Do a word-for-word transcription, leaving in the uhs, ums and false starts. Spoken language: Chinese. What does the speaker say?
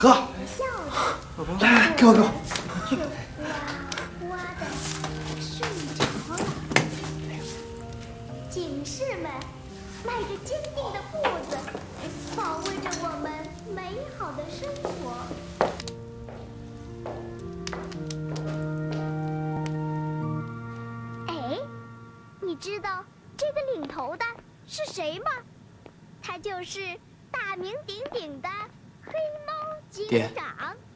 哥，来来，给我给我。 却哗哗的睡着了。警士们迈着坚定的步子，保卫着我们美好的生活。哎，你知道这个领头的是谁吗？他就是大名鼎鼎的黑猫警长。